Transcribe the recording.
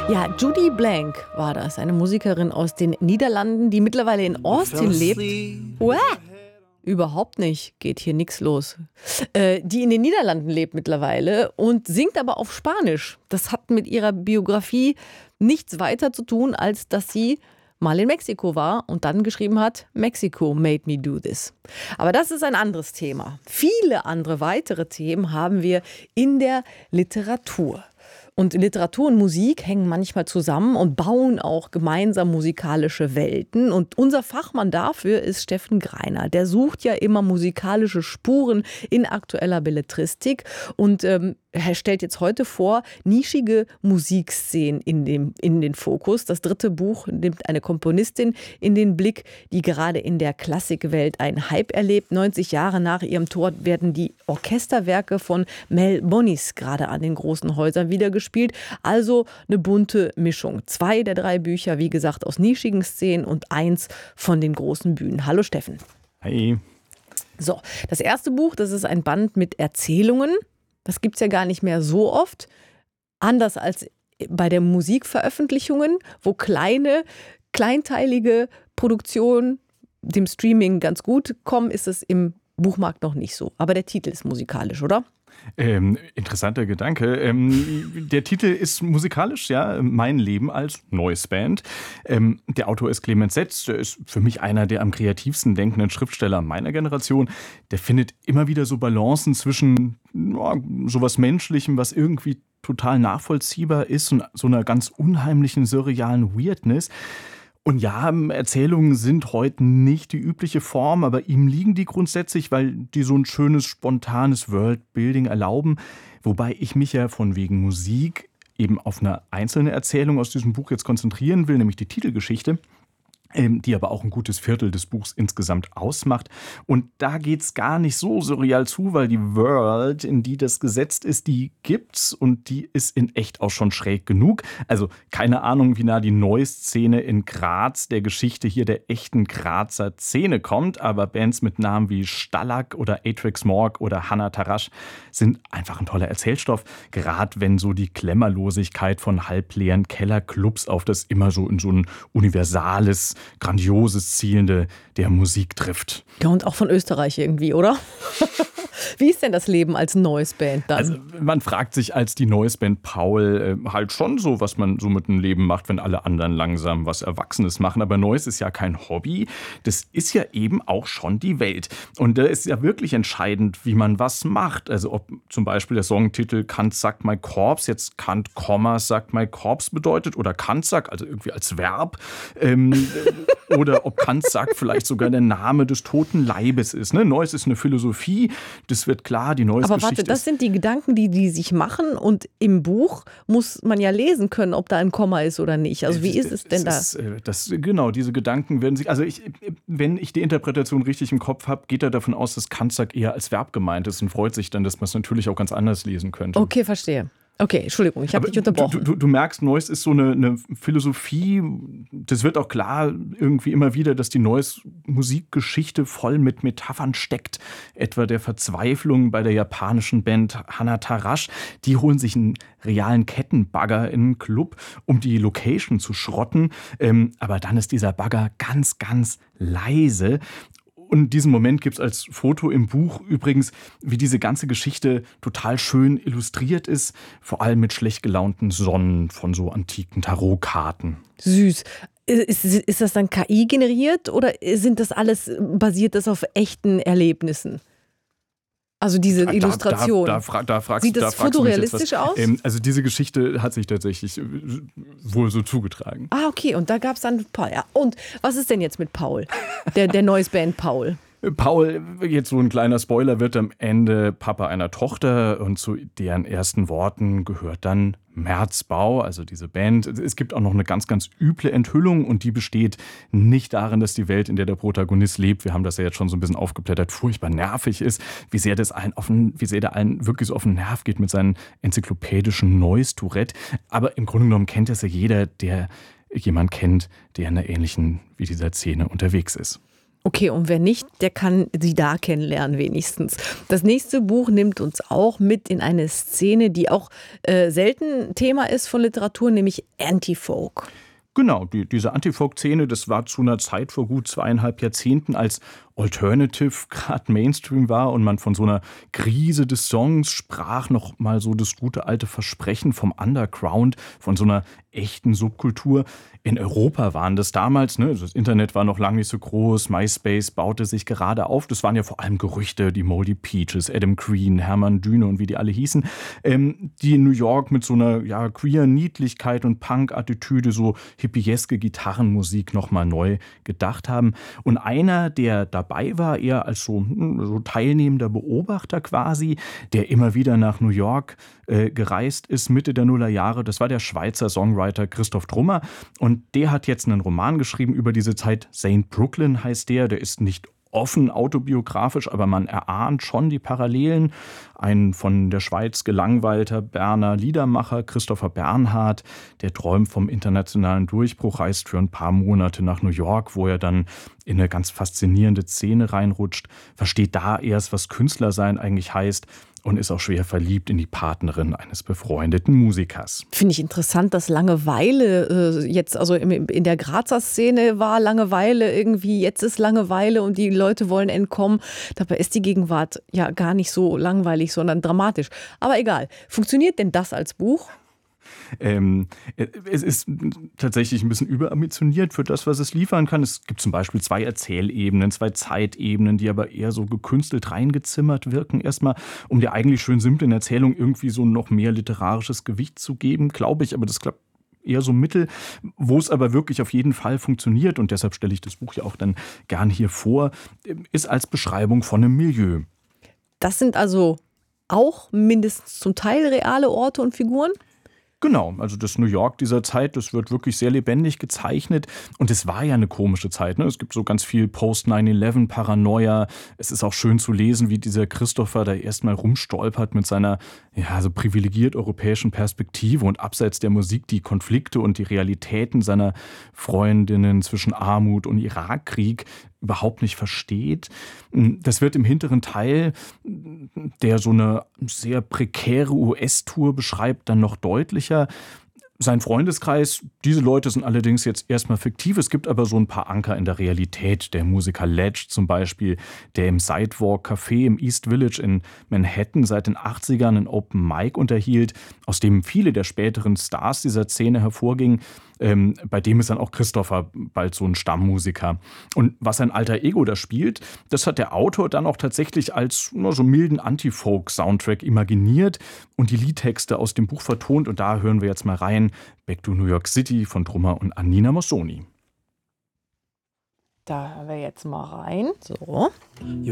Ja, Judy Blank war das, eine Musikerin aus den Niederlanden, die mittlerweile in Austin lebt. Uah, überhaupt nicht, geht hier nichts los. Die in den Niederlanden lebt mittlerweile und singt aber auf Spanisch. Das hat mit ihrer Biografie nichts weiter zu tun, als dass sie mal in Mexiko war und dann geschrieben hat, Mexico made me do this. Aber das ist ein anderes Thema. Viele andere weitere Themen haben wir in der Literatur. Und Literatur und Musik hängen manchmal zusammen und bauen auch gemeinsam musikalische Welten. Und unser Fachmann dafür ist Steffen Greiner. Der sucht ja immer musikalische Spuren in aktueller Belletristik und er stellt jetzt heute vor, nischige Musikszenen in den Fokus. Das 3. Buch nimmt eine Komponistin in den Blick, die gerade in der Klassikwelt einen Hype erlebt. 90 Jahre nach ihrem Tod werden die Orchesterwerke von Mel Bonis gerade an den großen Häusern wieder gespielt. Also eine bunte Mischung. 2 der 3 Bücher, wie gesagt, aus nischigen Szenen und 1 von den großen Bühnen. Hallo Steffen. Hi. So, das erste Buch, das ist ein Band mit Erzählungen. Das gibt es ja gar nicht mehr so oft. Anders als bei den Musikveröffentlichungen, wo kleinteilige Produktionen dem Streaming ganz gut kommen, ist es im Buchmarkt noch nicht so. Aber der Titel ist musikalisch, oder? Interessanter Gedanke. Der Titel ist musikalisch, ja, Mein Leben als Noise Band. Der Autor ist Clemens Setz, der ist für mich einer der am kreativsten denkenden Schriftsteller meiner Generation. Der findet immer wieder so Balancen zwischen sowas Menschlichem, was irgendwie total nachvollziehbar ist, und so einer ganz unheimlichen, surrealen Weirdness. Und ja, Erzählungen sind heute nicht die übliche Form, aber ihm liegen die grundsätzlich, weil die so ein schönes, spontanes Worldbuilding erlauben. Wobei ich mich ja von wegen Musik eben auf eine einzelne Erzählung aus diesem Buch jetzt konzentrieren will, nämlich die Titelgeschichte, die aber auch ein gutes Viertel des Buchs insgesamt ausmacht. Und da geht's gar nicht so surreal zu, weil die World, in die das gesetzt ist, die gibt's und die ist in echt auch schon schräg genug. Also keine Ahnung, wie nah die Noise-Szene in Graz der Geschichte hier der echten Grazer Szene kommt, aber Bands mit Namen wie Stalag oder Atrix Morg oder Hannah Tarasch sind einfach ein toller Erzählstoff, gerade wenn so die Klemmerlosigkeit von halbleeren Kellerclubs auf das immer so in so ein universales, grandioses Zielende der Musik trifft. Ja, und auch von Österreich irgendwie, oder? Wie ist denn das Leben als Noise-Band dann? Also man fragt sich als die Noise-Band Paul halt schon so, was man so mit dem Leben macht, wenn alle anderen langsam was Erwachsenes machen. Aber Noise ist ja kein Hobby, das ist ja eben auch schon die Welt. Und da ist ja wirklich entscheidend, wie man was macht. Also ob zum Beispiel der Songtitel Kant sagt my corpse jetzt Kant, sagt my corpse bedeutet oder Kant sagt, also irgendwie als Verb. Oder ob Kant sagt vielleicht sogar der Name des toten Leibes ist. Ne? Noise ist eine Philosophie, das wird klar, die Noise-Geschichte. Aber warte, das sind die Gedanken, die sich machen, und im Buch muss man ja lesen können, ob da ein Komma ist oder nicht. Also wie ist es denn da? Genau, diese Gedanken werden sich, also wenn ich die Interpretation richtig im Kopf habe, geht er davon aus, dass Kant sagt eher als Verb gemeint ist und freut sich dann, dass man es natürlich auch ganz anders lesen könnte. Okay, verstehe. Okay, Entschuldigung, ich habe dich unterbrochen. Du merkst, Noise ist so eine Philosophie. Das wird auch klar irgendwie immer wieder, dass die Noise-Musikgeschichte voll mit Metaphern steckt. Etwa der Verzweiflung bei der japanischen Band Hannah Tarasch. Die holen sich einen realen Kettenbagger in einen Club, um die Location zu schrotten. Aber dann ist dieser Bagger ganz, ganz leise. Und diesen Moment gibt es als Foto im Buch übrigens, wie diese ganze Geschichte total schön illustriert ist, vor allem mit schlecht gelaunten Sonnen von so antiken Tarotkarten. Süß. Ist das dann KI generiert oder basiert das auf echten Erlebnissen? Also diese Illustration. Sieht das fotorealistisch aus? Also diese Geschichte hat sich tatsächlich wohl so zugetragen. Ah, okay. Und da gab es dann Paul. Ja. Und was ist denn jetzt mit Paul? Der Noise-Band Paul. Paul, jetzt so ein kleiner Spoiler, wird am Ende Papa einer Tochter und zu deren ersten Worten gehört dann Märzbau, also diese Band. Es gibt auch noch eine ganz, ganz üble Enthüllung und die besteht nicht darin, dass die Welt, in der der Protagonist lebt, wir haben das ja jetzt schon so ein bisschen aufgeblättert, furchtbar nervig ist, wie sehr der allen wirklich so auf den Nerv geht mit seinem enzyklopädischen Noise-Tourette. Aber im Grunde genommen kennt das ja jeder, der jemand kennt, der in einer ähnlichen wie dieser Szene unterwegs ist. Okay, und wer nicht, der kann sie da kennenlernen wenigstens. Das nächste Buch nimmt uns auch mit in eine Szene, die auch selten Thema ist von Literatur, nämlich Anti-Folk. Genau, diese Anti-Folk-Szene, das war zu einer Zeit vor gut 2,5 Jahrzehnten, als Alternative gerade Mainstream war und man von so einer Krise des Songs sprach, noch mal so das gute alte Versprechen vom Underground, von so einer echten Subkultur. In Europa waren das damals, ne, das Internet war noch lange nicht so groß, MySpace baute sich gerade auf. Das waren ja vor allem Gerüchte, die Moldy Peaches, Adam Green, Hermann Düne und wie die alle hießen, die in New York mit so einer queer Niedlichkeit und Punk-Attitüde, so hippieske Gitarrenmusik noch mal neu gedacht haben. Und einer, der dabei war, eher als so teilnehmender Beobachter quasi, der immer wieder nach New York gereist ist, Mitte der Nullerjahre, das war der Schweizer Songwriter Christoph Trummer. Und der hat jetzt einen Roman geschrieben über diese Zeit. Saint Brooklyn heißt der. Der ist nicht offen autobiografisch, aber man erahnt schon die Parallelen. Ein von der Schweiz gelangweilter Berner Liedermacher, Christopher Bernhard, der träumt vom internationalen Durchbruch, reist für ein paar Monate nach New York, wo er dann in eine ganz faszinierende Szene reinrutscht, versteht da erst, was Künstlersein eigentlich heißt, und ist auch schwer verliebt in die Partnerin eines befreundeten Musikers. Finde ich interessant, dass Langeweile jetzt, also in der Grazer Szene war Langeweile irgendwie, jetzt ist Langeweile und die Leute wollen entkommen. Dabei ist die Gegenwart ja gar nicht so langweilig, sondern dramatisch. Aber egal. Funktioniert denn das als Buch? Es ist tatsächlich ein bisschen überambitioniert für das, was es liefern kann. Es gibt zum Beispiel 2 Erzählebenen, 2 Zeitebenen, die aber eher so gekünstelt reingezimmert wirken. Erstmal, um der eigentlich schön simplen Erzählung irgendwie so noch mehr literarisches Gewicht zu geben, glaube ich. Aber das klappt eher so mittel, wo es aber wirklich auf jeden Fall funktioniert. Und deshalb stelle ich das Buch ja auch dann gern hier vor, ist als Beschreibung von einem Milieu. Das sind also auch mindestens zum Teil reale Orte und Figuren? Genau, also das New York dieser Zeit, das wird wirklich sehr lebendig gezeichnet. Und es war ja eine komische Zeit, ne? Es gibt so ganz viel Post-9/11-Paranoia. Es ist auch schön zu lesen, wie dieser Christopher da erstmal rumstolpert mit seiner so privilegiert europäischen Perspektive und abseits der Musik die Konflikte und die Realitäten seiner Freundinnen zwischen Armut und Irakkrieg überhaupt nicht versteht. Das wird im hinteren Teil, der so eine sehr prekäre US-Tour beschreibt, dann noch deutlicher. Sein Freundeskreis, diese Leute sind allerdings jetzt erstmal fiktiv. Es gibt aber so ein paar Anker in der Realität. Der Musiker Ledge zum Beispiel, der im Sidewalk Café im East Village in Manhattan seit den 80ern ein Open Mic unterhielt, aus dem viele der späteren Stars dieser Szene hervorgingen. Bei dem ist dann auch Christopher bald so ein Stammmusiker. Und was sein alter Ego da spielt, das hat der Autor dann auch tatsächlich als so milden Anti-Folk-Soundtrack imaginiert und die Liedtexte aus dem Buch vertont. Und da hören wir jetzt mal rein. Back to New York City von Trummer und Annina Mossoni. Da hören wir jetzt mal rein. So.